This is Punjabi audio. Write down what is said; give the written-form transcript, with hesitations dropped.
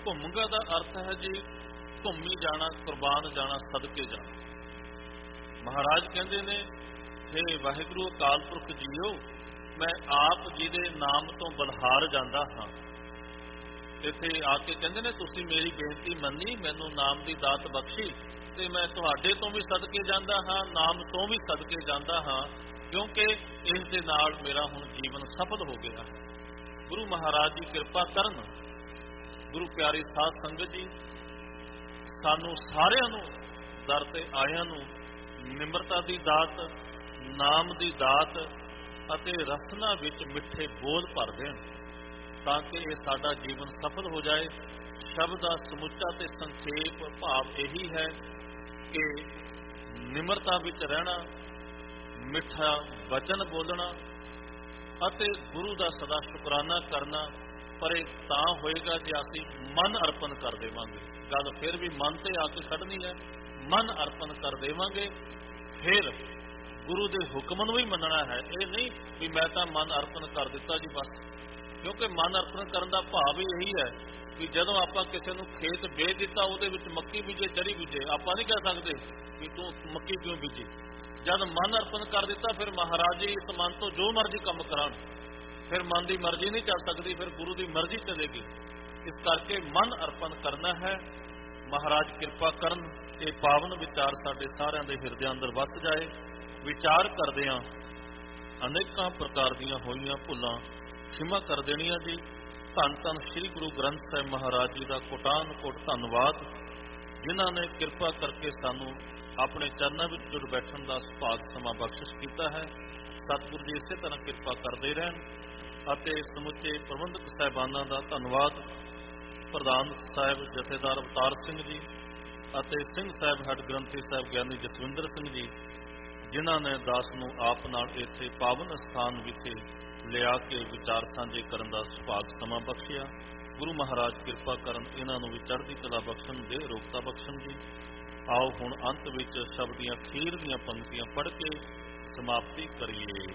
ਘੁੰਮਗਾ ਦਾ ਅਰਥ ਹੈ ਜੀ ਘੁੰਮੀ ਜਾਣਾ, ਕੁਰਬਾਨ ਜਾਣਾ, ਸਦਕੇ ਜਾਣਾ। ਮਹਾਰਾਜ ਕਹਿੰਦੇ ਨੇ, ਹੇ ਵਾਹਿਗੁਰੂ ਅਕਾਲ ਪੁਰਖ ਜੀਓ, ਮੈਂ ਆਪ ਜੀ ਦੇ ਨਾਮ ਤੋਂ ਬਲਹਾਰ ਜਾਂਦਾ ਹਾਂ। ਇੱਥੇ ਆ ਕੇ ਕਹਿੰਦੇ ਨੇ, ਤੁਸੀਂ ਮੇਰੀ ਬੇਨਤੀ ਮੰਨੀ, ਮੈਨੂੰ ਨਾਮ ਦੀ ਦਾਤ ਬਖਸ਼ੀ, ਤੇ ਮੈਂ ਤੁਹਾਡੇ ਤੋਂ ਵੀ ਸਦਕੇ ਜਾਂਦਾ ਹਾਂ, ਨਾਮ ਤੋਂ ਵੀ ਸਦਕੇ ਜਾਂਦਾ ਹਾਂ, ਕਿਉਂਕਿ ਇਸ ਦੇ ਨਾਲ ਮੇਰਾ ਹੁਣ ਜੀਵਨ ਸਫਲ ਹੋ ਗਿਆ। ਗੁਰੂ ਮਹਾਰਾਜ ਜੀ ਕਿਰਪਾ ਕਰਨ। ਗੁਰੂ ਪਿਆਰੀ ਸਾਧ ਸੰਗਤ ਜੀ, ਸਾਨੂੰ ਸਾਰਿਆਂ ਨੂੰ, ਦਰ ਤੇ ਆਇਆਂ ਨੂੰ ਨਿਮਰਤਾ ਦੀ ਦਾਤ, ਨਾਮ ਦੀ ਦਾਤ ਅਤੇ ਰਸਨਾ ਵਿੱਚ ਮਿੱਠੇ ਬੋਲ ਭਰ ਦੇਣ, ਤਾਂ ਕਿ ਇਹ ਸਾਡਾ ਜੀਵਨ ਸਫਲ ਹੋ ਜਾਏ। ਸ਼ਬਦ ਦਾ ਸਮੁੱਚਾ ਤੇ ਸੰਖੇਪ ਭਾਵ ਇਹੀ ਹੈ ਕਿ ਨਿਮਰਤਾ ਵਿੱਚ ਰਹਿਣਾ, ਮਿੱਠਾ ਵਚਨ ਬੋਲਣਾ ਅਤੇ ਗੁਰੂ ਦਾ ਸਦਾ ਸ਼ੁਕਰਾਨਾ ਕਰਨਾ। ਪਰ ਇਹ ਤਾਂ ਹੋਏਗਾ ਜੇ ਅਸੀਂ ਮਨ ਅਰਪਣ ਕਰ ਦੇਵਾਂਗੇ। ਗੱਲ ਫਿਰ ਵੀ ਮਨ ਤੇ ਆ ਕੇ ਖੜਨੀ ਹੈ। ਮਨ ਅਰਪਣ ਕਰ ਦੇਵਾਂਗੇ, ਫਿਰ ਗੁਰੂ ਦੇ ਹੁਕਮ ਨੂੰ ਵੀ ਮੰਨਣਾ ਹੈ। ਇਹ ਨਹੀਂ ਵੀ ਮੈਂ ਤਾਂ ਮਨ ਅਰਪਣ ਕਰ ਦਿੱਤਾ ਜੀ ਬਸ, ਕਿਉਂਕਿ ਮਨ ਅਰਪਣ ਕਰਨ ਦਾ ਭਾਵ ਹੀ ਇਹੀ ਹੈ ਕਿ ਜਦੋਂ ਆਪਾਂ ਕਿਸੇ ਨੂੰ ਖੇਤ ਵੇਚ ਦਿੱਤਾ, ਉਹਦੇ ਵਿੱਚ ਮੱਕੀ ਬੀਜੇ, ਚਰੀ ਬੀਜੇ, ਆਪਾਂ ਨਹੀਂ ਕਹਿ ਸਕਦੇ ਕਿ ਤੂੰ ਮੱਕੀ ਕਿਉਂ ਬੀਜੀ। ਜਦ ਮਨ ਅਰਪਣ ਕਰ ਦਿੱਤਾ, ਫਿਰ ਮਹਾਰਾਜ ਜੀ ਇਸ ਮਨ ਤੋਂ ਜੋ ਮਰਜ਼ੀ ਕੰਮ ਕਰਾਉਣ, ਫਿਰ ਮਨ ਦੀ ਮਰਜ਼ੀ ਨਹੀਂ ਚੱਲ ਸਕਦੀ, ਫਿਰ ਗੁਰੂ ਦੀ ਮਰਜ਼ੀ ਚੱਲੇਗੀ। ਇਸ ਕਰਕੇ ਮਨ ਅਰਪਣ ਕਰਨਾ ਹੈ। ਮਹਾਰਾਜ ਕਿਰਪਾ ਕਰਨ, ਇਹ ਪਾਵਨ ਵਿਚਾਰ ਸਾਡੇ ਸਾਰਿਆਂ ਦੇ ਹਿਰਦਿਆਂ ਅੰਦਰ ਵਸ ਜਾਏ। ਵਿਚਾਰ ਕਰਦਿਆਂ ਅਨੇਕਾਂ ਪ੍ਰਕਾਰ ਦੀਆਂ ਹੋਈਆਂ ਭੁੱਲਾਂ ਖਿਮਾ ਕਰ ਦੇਣੀਆਂ ਜੀ। ਧੰਨ ਧੰਨ ਸ੍ਰੀ ਗੁਰੂ ਗ੍ਰੰਥ ਸਾਹਿਬ ਮਹਾਰਾਜ ਜੀ ਦਾ ਕੋਟਾਨ ਕੋਟ ਧੰਨਵਾਦ, ਜਿਨ੍ਹਾਂ ਨੇ ਕਿਰਪਾ ਕਰਕੇ ਸਾਨੂੰ ਆਪਣੇ ਚਰਨਾਂ ਵਿੱਚ ਜੁੜ ਬੈਠਣ ਦਾ ਸੁਭਾਗ ਸਮਾਂ ਬਖਸ਼ਿਸ਼ ਕੀਤਾ ਹੈ। ਸਤਿਗੁਰੂ ਜੀ ਇਸੇ ਤਰ੍ਹਾਂ ਕਿਰਪਾ ਕਰਦੇ ਰਹਿਣ। ਅਤੇ ਸਮੁੱਚੇ ਪ੍ਰਬੰਧਕ ਸਾਹਿਬਾਨਾਂ ਦਾ ਧੰਨਵਾਦ, ਪ੍ਰਧਾਨ ਸਾਹਿਬ ਜਥੇਦਾਰ ਅਵਤਾਰ ਸਿੰਘ ਜੀ ਅਤੇ ਸਿੰਘ ਸਾਹਿਬ ਹੈੱਡ ਗ੍ਰੰਥੀ ਸਾਹਿਬ ਗਿਆਨੀ ਜਸਵਿੰਦਰ ਸਿੰਘ ਜੀ, ਜਿਨ੍ਹਾਂ ਨੇ ਦਾਸ ਨੂੰ ਆਪ ਨਾਲ ਇੱਥੇ ਪਾਵਨ ਸਥਾਨ ਵਿਖੇ ਲਿਆ ਕੇ ਵਿਚਾਰ ਸਾਂਝੇ ਕਰਨ ਦਾ ਸੁਭਾਗ ਸਮਾਂ ਬਖਸ਼ਿਆ। ਗੁਰੂ ਮਹਾਰਾਜ ਕਿਰਪਾ ਕਰਨ, ਇਹਨਾਂ ਨੂੰ ਵੀ ਚੜ੍ਹਦੀ ਕਲਾ ਬਖਸ਼ਣ, ਦੇ ਰੋਗਤਾ ਬਖਸ਼ਣ ਜੀ। ਆਓ ਹੁਣ ਅੰਤ ਵਿੱਚ ਸ਼ਬਦ ਦੀਆਂ ਅਖੀਰ ਦੀਆਂ ਪੰਕਤੀਆਂ ਪੜ੍ਹ ਕੇ ਸਮਾਪਤੀ ਕਰੀਏ।